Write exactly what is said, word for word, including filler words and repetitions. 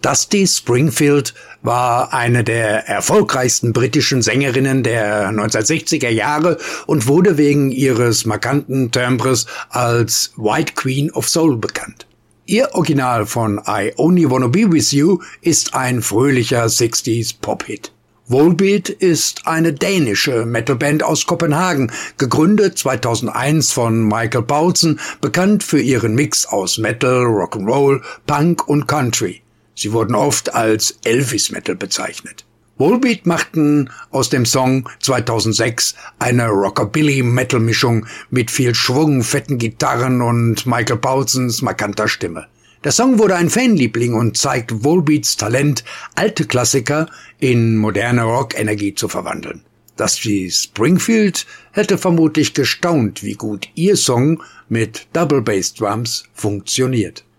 Dusty Springfield war eine der erfolgreichsten britischen Sängerinnen der neunzehnhundertsechziger Jahre und wurde wegen ihres markanten Timbres als White Queen of Soul bekannt. Ihr Original von I Only Wanna Be With You ist ein fröhlicher sechziger Pop-Hit. Volbeat ist eine dänische Metalband aus Kopenhagen, gegründet zweitausendeins von Michael Poulsen, bekannt für ihren Mix aus Metal, Rock'n'Roll, Punk und Country. Sie wurden oft als Elvis Metal bezeichnet. Volbeat machten aus dem Song zweitausendsechs eine Rockabilly-Metal-Mischung mit viel Schwung, fetten Gitarren und Michael Poulsens markanter Stimme. Der Song wurde ein Fanliebling und zeigt Volbeats Talent, alte Klassiker in moderne Rock-Energie zu verwandeln. Dusty Springfield hätte vermutlich gestaunt, wie gut ihr Song mit Double Bass Drums funktioniert.